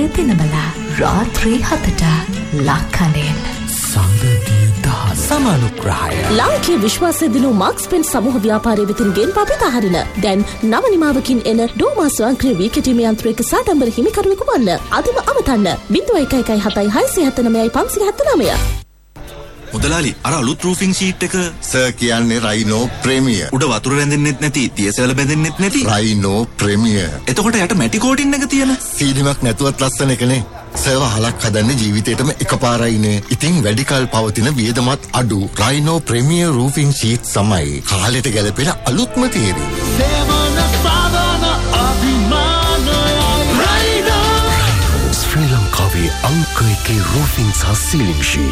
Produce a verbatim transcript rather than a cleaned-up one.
දිනබලා රාත්‍රී හතට ලක්කඩෙන් සංගතිය දහ සමානුග්‍රහය ලාංකීය විශ්වාසය දිනු මාක්ස් පෙන් සමූහ ව්‍යාපාරයේ වෙතින් ගෙන් පපිත හරින දැන් නව නිමාවකින් එන ඩෝමා ස්වයංක්‍රීය වී කෙටීමේ යන්ත්‍රයක සාඩම්බර හිමිකරුවෙකු වන්න අදිම අමතන්න ज़ीरो एक एक एक सात छह सात नौ पाँच सात नौ මුදලාලි අර අලුත් රූෆින් ෂීට් එක සර් කියන්නේ රයිනෝ ප්‍රීමියර්. උඩ වතුර රැඳෙන්නෙත් නැති, තියසල බැඳෙන්නෙත් නැති. Rhino premier. එතකොට යට මැටි කෝටින් එක තියෙන. සීලිමක් නැතුවත් ලස්සන එකනේ. සර් වහලක් හදන්නේ ජීවිතේටම එකපාරයිනේ. ඉතින් වැඩි කල් පවතින වියදමත් අඩු රයිනෝ ප්‍රීමියර් රූෆින් ෂීට් සමයි. කාලෙට ගැලපෙන අලුත්ම තේරෙන්නේ. සේවන සාධන අභිමානයි රයිනෝ ශ්‍රී ලංකාවේ අංක එකේ රූෆින් සහ සීලින් ෂීට්